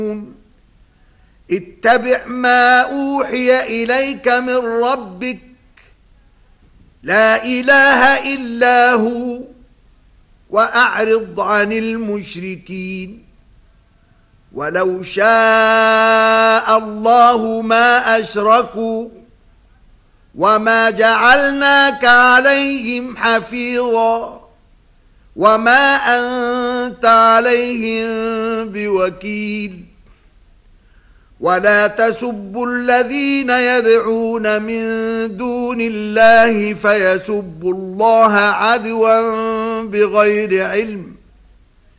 اتبع ما أوحي إليك من ربك لا إله إلا هو وأعرض عن المشركين ولو شاء الله ما أشركوا وما جعلناك عليهم حفيظا وما أنت عليهم بوكيل ولا تسبوا الذين يدعون من دون الله فيسبوا الله عدوا بغير علم